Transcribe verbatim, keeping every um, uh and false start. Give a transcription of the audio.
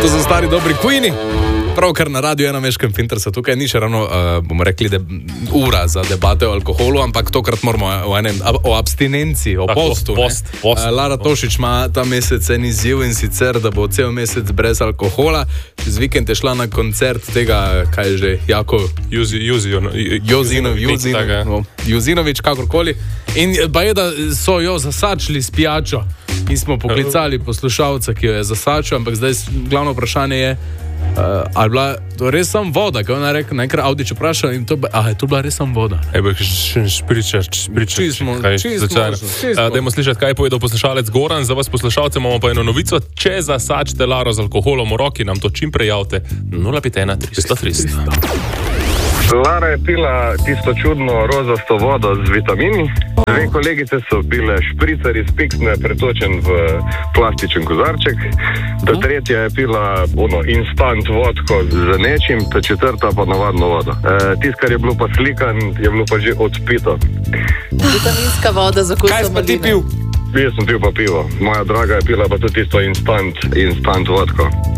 To so stari dobri Queeni. Pravkar na radiju ena meškem Fintersa, tukaj ni še ravno, uh, bomo rekli, de, ura za debate o alkoholu, ampak tokrat moramo o, enem, o abstinenci, o postu. Post, post. Uh, Lara Tošič ima ta mesec en izziv in sicer, da bo cel mesec brez alkohola. Z vikend je šla na koncert tega, kaj je že, Jako Juzi, Juzi, Jozinovič, Jozinovič, Jozinovič, kakorkoli. In pa je, da so jo zasačili s pijačo. In smo poklicali poslušalca, ki jo je zasačil, ampak zdaj glavno vprašanje je, Uh, ali je bila to res samo voda, kot je rekel, najkrat Avdič vprašal in to, ah, je to bila res samo voda. Ej, še špričaš, špričaš. Dajmo slišati, kaj je povedal poslušalec Goran. Za vas poslušalce imamo pa eno novico. Če zasačite Laro z alkoholom v roki, nam to čim prej javite. nula pet ena tristo tristo. Lara je pila tisto čudno rozasto vodo z vitamini. Dve kolegice so bile špricer iz piksne pretočen v plastičen kozarček. Ta tretja je pila ono, instant vodko z nečim, ta četrta pa navadno vodo. E, tist, kar je bilo pa slikan, je bilo pa že odpito. Vitaminska voda za kuso. Kaj si pa ti pil? Jaz sem pil pa pivo. Moja draga je pila pa tudi tisto instant, instant vodko.